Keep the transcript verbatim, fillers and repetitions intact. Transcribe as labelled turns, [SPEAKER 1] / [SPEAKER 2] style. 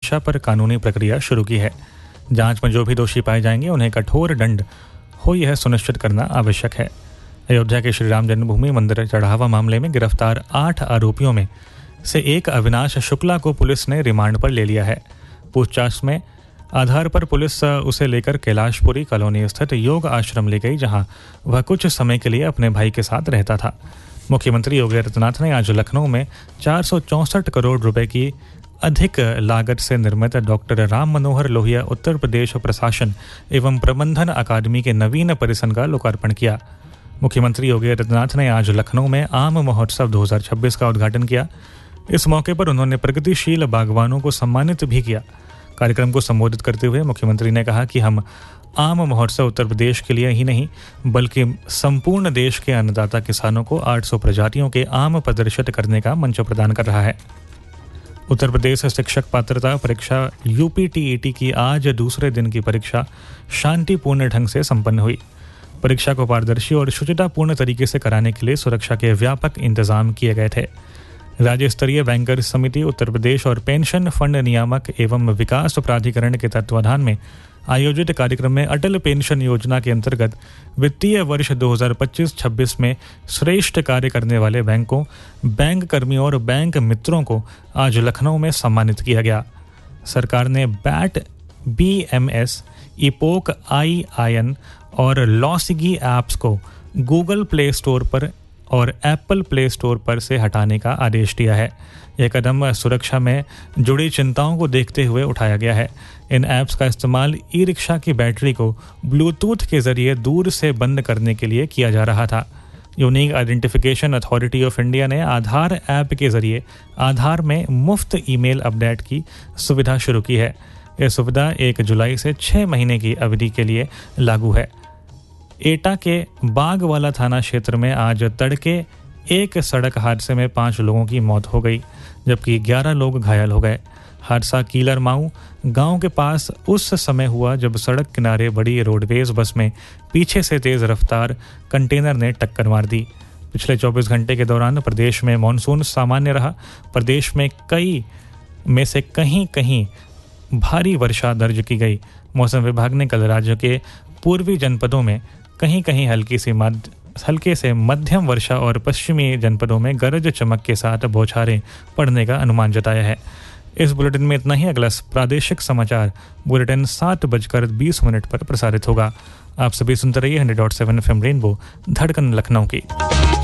[SPEAKER 1] सुरक्षा पर कानूनी प्रक्रिया शुरू की है। जांच में जो भी दोषी पाए जाएंगे उन्हें कठोर दंड हो, यह सुनिश्चित करना आवश्यक है। अयोध्या के श्री राम जन्मभूमि मंदिर चढ़ावा मामले में गिरफ्तार आठ आरोपियों में से एक अविनाश शुक्ला को पुलिस ने रिमांड पर ले लिया है। पूछताछ में आधार पर पुलिस उसे लेकर कैलाशपुरी कॉलोनी स्थित योग आश्रम ले गई, जहां वह कुछ समय के लिए अपने भाई के साथ रहता था। मुख्यमंत्री योगी आदित्यनाथ ने आज लखनऊ में चार सौ चौंसठ करोड़ रुपए की अधिक लागत से निर्मित डॉक्टर राम मनोहर लोहिया उत्तर प्रदेश प्रशासन एवं प्रबंधन अकादमी के नवीन परिसर का लोकार्पण किया। मुख्यमंत्री योगी आदित्यनाथ ने आज लखनऊ में आम महोत्सव दो हज़ार छब्बीस का उद्घाटन किया। इस मौके पर उन्होंने प्रगतिशील बागवानों को सम्मानित भी किया। कार्यक्रम को संबोधित करते हुए मुख्यमंत्री ने कहा कि हम आम महोत्सव उत्तर प्रदेश के लिए ही नहीं बल्कि संपूर्ण देश के अन्नदाता किसानों को आठ सौ प्रजातियों के आम प्रदर्शित करने का मंच प्रदान कर रहा है। उत्तर प्रदेश शिक्षक पात्रता परीक्षा यूपीटीईटी की आज दूसरे दिन की परीक्षा शांतिपूर्ण ढंग से संपन्न हुई। परीक्षा को पारदर्शी और शुचितापूर्ण तरीके से कराने के लिए सुरक्षा के व्यापक इंतजाम किए गए थे। राज्य स्तरीय बैंकर्स समिति उत्तर प्रदेश और पेंशन फंड नियामक एवं विकास प्राधिकरण के तत्वाधान में आयोजित कार्यक्रम में अटल पेंशन योजना के अंतर्गत वित्तीय वर्ष दो हज़ार पच्चीस छब्बीस में श्रेष्ठ कार्य करने वाले बैंकों, बैंक कर्मियों और बैंक मित्रों को आज लखनऊ में सम्मानित किया गया। सरकार ने बैट, बीएमएस, इपोक, आई आयन और लॉसिगी ऐप्स को गूगल प्ले स्टोर पर और एप्पल प्ले स्टोर पर से हटाने का आदेश दिया है। यह कदम सुरक्षा में जुड़ी चिंताओं को देखते हुए उठाया गया है। इन ऐप्स का इस्तेमाल ई रिक्शा की बैटरी को ब्लूटूथ के जरिए दूर से बंद करने के लिए किया जा रहा था। Unique identification authority of India ने आधार ऐप के जरिए आधार में मुफ्त ईमेल अपडेट की सुविधा शुरू की है। यह सुविधा एक जुलाई से छः महीने की अवधि के लिए लागू है। एटा के बागवाला थाना क्षेत्र में आज तड़के एक सड़क हादसे में पाँच लोगों की मौत हो गई, जबकि ग्यारह लोग घायल हो गए। हादसा कीलर माऊ गांव के पास उस समय हुआ जब सड़क किनारे बड़ी रोडवेज बस में पीछे से तेज रफ्तार कंटेनर ने टक्कर मार दी। पिछले चौबीस घंटे के दौरान प्रदेश में मानसून सामान्य रहा। प्रदेश में कई में से कहीं कहीं भारी वर्षा दर्ज की गई। मौसम विभाग ने कल राज्य के पूर्वी जनपदों में कहीं कहीं हल्की सी मध्य हल्के से मध्यम वर्षा और पश्चिमी जनपदों में गरज चमक के साथ बौछारें पड़ने का अनुमान जताया है। इस बुलेटिन में इतना ही। अगला प्रादेशिक समाचार बुलेटिन सात बजकर बीस मिनट पर प्रसारित होगा। आप सभी सुनते रहिए hundred dot seven F M rainbow, धड़कन लखनऊ की।